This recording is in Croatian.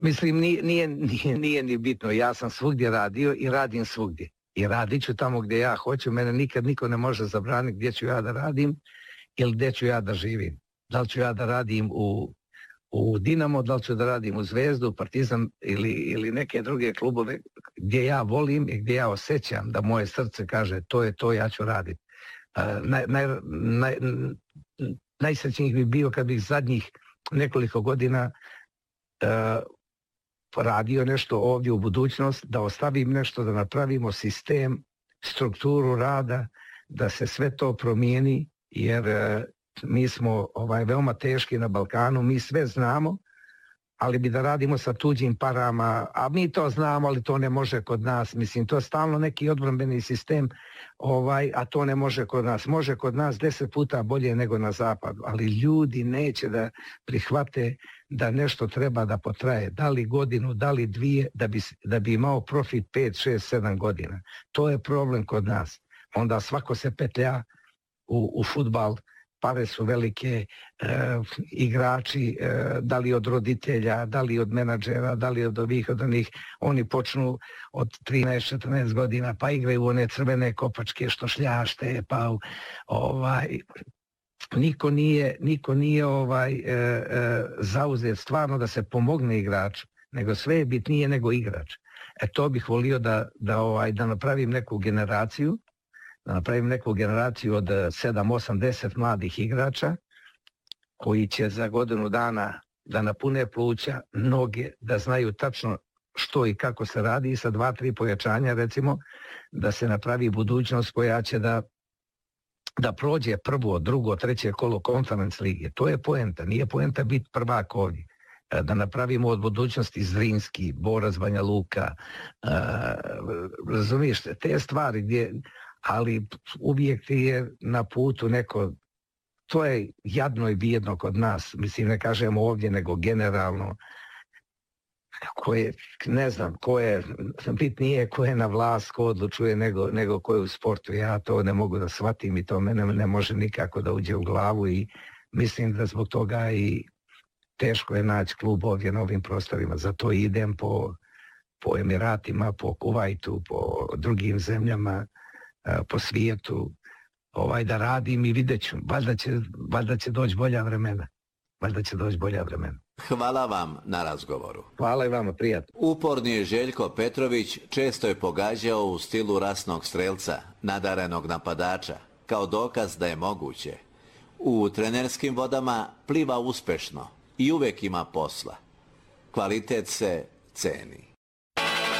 Mislim, nije ni bitno. Ja sam svugdje radio i radim svugdje. I radit ću tamo gdje ja hoću. Mene nikad niko ne može zabraniti gdje ću ja da radim ili gdje ću ja da živim. Da li ću ja da radim u Dinamo, da li ću da radim u Zvezdu, Partizan ili neke druge klubove gdje ja volim i gdje ja osjećam da moje srce kaže to je to, ja ću raditi. Najsrećnijih bi bio kad bih zadnjih nekoliko godina radio nešto ovdje u budućnost, da ostavim nešto, da napravimo sistem, strukturu rada, da se sve to promijeni, jer mi smo veoma teški na Balkanu, mi sve znamo, ali bi da radimo sa tuđim parama, a mi to znamo, ali to ne može kod nas. Mislim, to je stalno neki odbrambeni sistem, a to ne može kod nas. Može kod nas 10 puta bolje nego na zapadu, ali ljudi neće da prihvate da nešto treba da potraje, da li godinu, da li dvije, da bi imao profit 5, 6, 7 godina. To je problem kod nas. Onda svako se petlja u fudbal, pare su velike, igrači, da li od roditelja, da li od menadžera, da li od ovih, od onih, oni počnu od 13-14 godina, pa igraju one crvene kopačke što šljašte, pa niko nije zauzet stvarno da se pomogne igraču, nego sve je bitnije nego igrač. To bih volio da napravim neku generaciju, od 7, 8, 10 mladih igrača koji će za godinu dana da napune pluća, noge, da znaju tačno što i kako se radi i sa 2-3 pojačanja recimo da se napravi budućnost koja će da prođe prvo, drugo, treće kolo Conference lige. To je poenta, nije poenta biti prvak ovdje. Da napravimo od budućnosti Zrinski, Borac Banja Luka, razumiješ, te stvari gdje, ali uvijek je na putu neko, to je jadno i bijedno kod nas, mislim ne kažemo ovdje nego generalno, ne znam, bitnije ko je na vlast, ko odlučuje nego ko je u sportu. Ja to ne mogu da shvatim i to mene ne može nikako da uđe u glavu i mislim da zbog toga i teško je naći klub ovdje na ovim prostorima. Zato idem po Emiratima, po Kuvajtu, po drugim zemljama, po svijetu, da radim i vidjet ću. Valjda će doći bolja vremena. Hvala vam na razgovoru. Hvala i vama, prijatno. Uporni Željko Petrović često je pogađao u stilu rasnog strelca, nadarenog napadača, kao dokaz da je moguće. U trenerskim vodama pliva uspešno i uvek ima posla. Kvalitet se ceni.